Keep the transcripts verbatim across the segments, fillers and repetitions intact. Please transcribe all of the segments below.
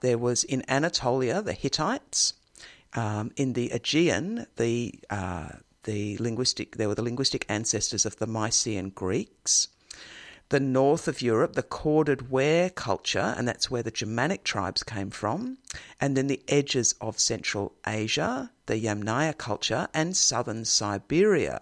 there was in Anatolia, the Hittites. Um, in the Aegean, the uh, the linguistic there were the linguistic ancestors of the Mycenaean Greeks. The north of Europe, the corded ware culture, and that's where the Germanic tribes came from. And then the edges of Central Asia, the Yamnaya culture, and southern Siberia.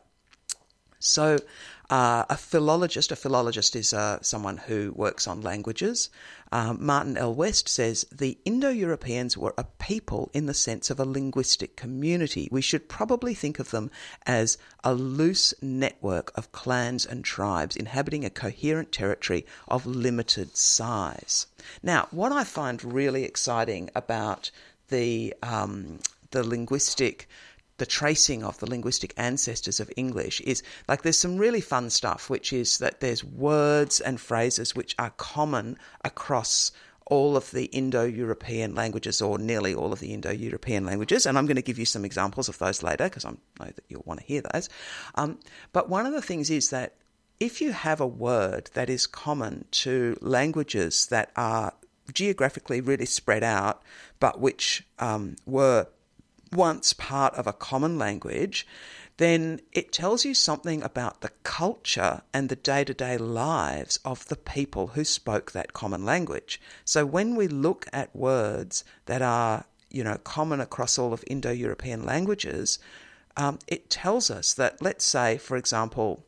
So uh, a philologist, a philologist is uh, someone who works on languages. Um, Martin L. West says, the Indo-Europeans were a people in the sense of a linguistic community. We should probably think of them as a loose network of clans and tribes inhabiting a coherent territory of limited size. Now, what I find really exciting about the um, the linguistic the tracing of the linguistic ancestors of English is, like, there's some really fun stuff, which is that there's words and phrases which are common across all of the Indo-European languages, or nearly all of the Indo-European languages, and I'm going to give you some examples of those later because I know that you'll want to hear those. Um, but one of the things is that if you have a word that is common to languages that are geographically really spread out, but which um, were once part of a common language, then it tells you something about the culture and the day-to-day lives of the people who spoke that common language. So when we look at words that are, you know, common across all of Indo-European languages, um, it tells us that, let's say, for example,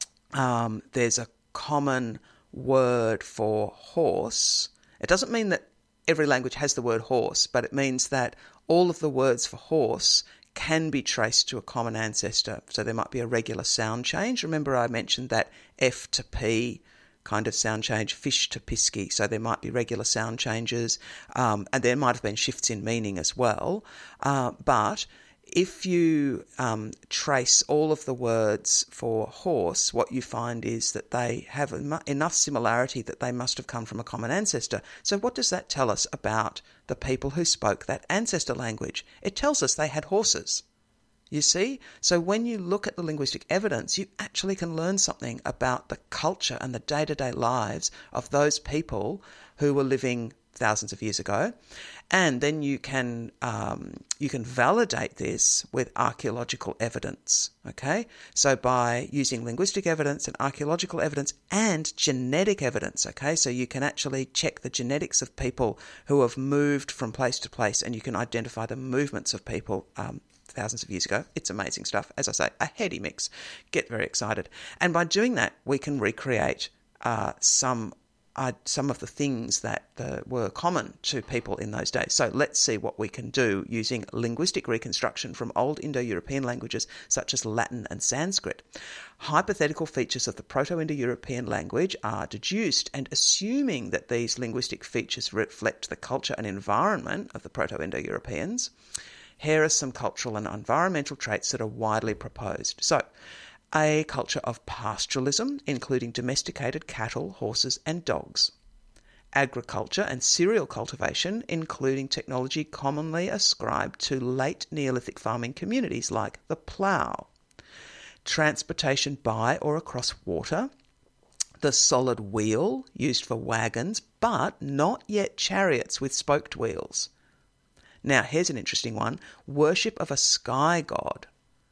um, there's a common word for horse. It doesn't mean that every language has the word horse, but it means that all of the words for horse can be traced to a common ancestor. So there might be a regular sound change. Remember I mentioned that F to P kind of sound change, fish to pisky. So there might be regular sound changes, um, and there might have been shifts in meaning as well. Uh, but if you um, trace all of the words for horse, what you find is that they have enough similarity that they must have come from a common ancestor. So what does that tell us about the people who spoke that ancestor language? It tells us they had horses. You see? So when you look at the linguistic evidence, you actually can learn something about the culture and the day-to-day lives of those people who were living thousands of years ago. And then you can um, you can validate this with archaeological evidence, okay? So by using linguistic evidence and archaeological evidence and genetic evidence, okay? So you can actually check the genetics of people who have moved from place to place, and you can identify the movements of people um, thousands of years ago. It's amazing stuff. As I say, a heady mix. Get very excited. And by doing that, we can recreate uh, some Uh, some of the things that uh, were common to people in those days. So let's see what we can do using linguistic reconstruction from old Indo-European languages such as Latin and Sanskrit. Hypothetical features of the Proto-Indo-European language are deduced, and assuming that these linguistic features reflect the culture and environment of the Proto-Indo-Europeans, here are some cultural and environmental traits that are widely proposed. So, a culture of pastoralism, including domesticated cattle, horses and dogs. Agriculture and cereal cultivation, including technology commonly ascribed to late Neolithic farming communities like the plough. Transportation by or across water. The solid wheel, used for wagons, but not yet chariots with spoked wheels. Now, here's an interesting one. Worship of a sky god.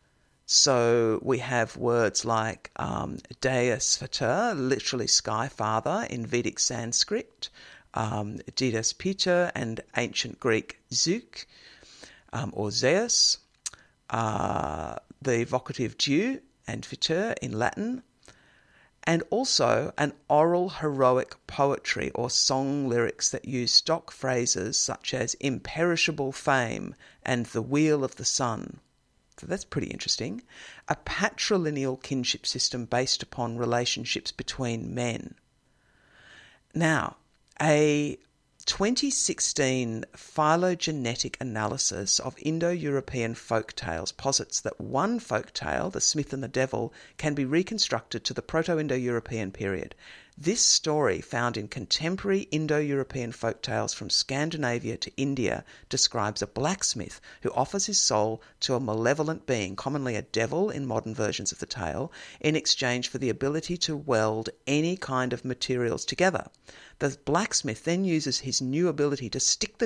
So we have words like um, Deus Pater, literally Sky Father in Vedic Sanskrit, um, Didas Peter and ancient Greek Zeus um, or Zeus, uh, the vocative Dieu and Pater in Latin, and also an oral heroic poetry or song lyrics that use stock phrases such as imperishable fame and the wheel of the sun. So that's pretty interesting. A patrilineal kinship system based upon relationships between men. Now, a twenty sixteen phylogenetic analysis of Indo-European folk tales posits that one folk tale, The Smith and the Devil, can be reconstructed to the Proto-Indo-European period. This story, found in contemporary Indo-European folk tales from Scandinavia to India, describes a blacksmith who offers his soul to a malevolent being, commonly a devil in modern versions of the tale, in exchange for the ability to weld any kind of materials together. The blacksmith then uses his new ability to stick the